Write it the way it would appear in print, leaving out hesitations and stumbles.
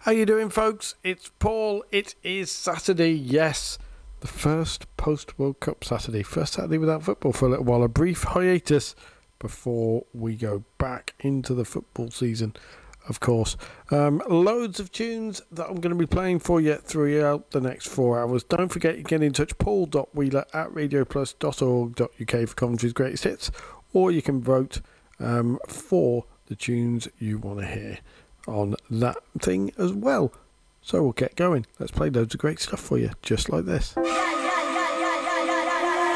How you doing, folks? It's Paul. It is Saturday, yes. The first post-World Cup Saturday. First Saturday without football for a little while. A brief hiatus before we go back into the football season, of course. Loads of tunes that I'm going to be playing for you throughout the next 4 hours. Don't forget you can get in touch, paul.wheeler@radioplus.org.uk for Coventry's greatest hits, or you can vote for the tunes you want to hear on that thing as well. So we'll get going. Let's play loads of great stuff for you, just like this.